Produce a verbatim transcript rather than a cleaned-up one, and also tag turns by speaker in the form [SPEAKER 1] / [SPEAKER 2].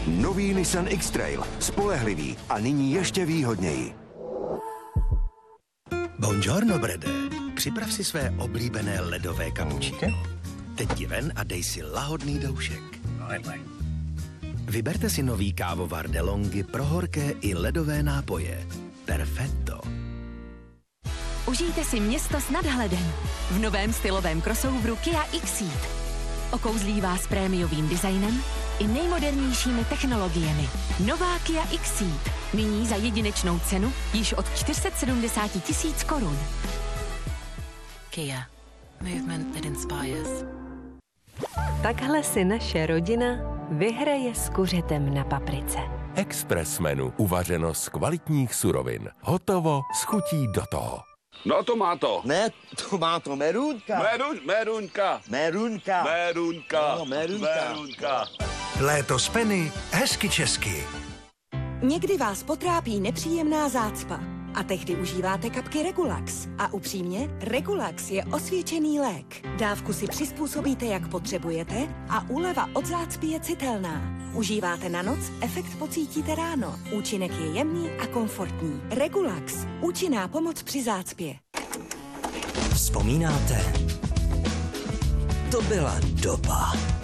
[SPEAKER 1] Nový Nissan X-Trail. Spolehlivý a nyní ještě výhodněji.
[SPEAKER 2] Buongiorno, Brede. Připrav si své oblíbené ledové kapučíno. Teď jdi ven a dej si lahodný doušek. Vyberte si nový kávovar DeLonghi pro horké i ledové nápoje. Perfetto.
[SPEAKER 3] Užijte si město s nadhledem v novém stylovém crossoveru Kia X-Ceed. Okouzlí vás prémiovým designem i nejmodernějšími technologiemi. Nová Kia X-Ceed. Nyní za jedinečnou cenu již od čtyři sta sedmdesát tisíc korun.
[SPEAKER 4] Kia. Movement that inspires.
[SPEAKER 5] Takhle si naše rodina vyhraje s kuřetem na paprice.
[SPEAKER 6] Express menu. Uvařeno z kvalitních surovin. Hotovo s chutí do toho.
[SPEAKER 7] No to má to.
[SPEAKER 8] Ne, to má to merunka.
[SPEAKER 7] Merun, merunka.
[SPEAKER 8] Merunka.
[SPEAKER 7] Merunka.
[SPEAKER 8] No, merunka.
[SPEAKER 7] Merunka.
[SPEAKER 2] Léto z Penny, hezky česky.
[SPEAKER 9] Někdy vás potrápí nepříjemná zácpa a tehdy užíváte kapky Regulax. A upřímně, Regulax je osvědčený lék. Dávku si přizpůsobíte, jak potřebujete a úleva od zácpy je citelná. Užíváte na noc, efekt pocítíte ráno. Účinek je jemný a komfortní. Regulax. Účinná pomoc při zácpě.
[SPEAKER 10] Vzpomínáte? To byla doba.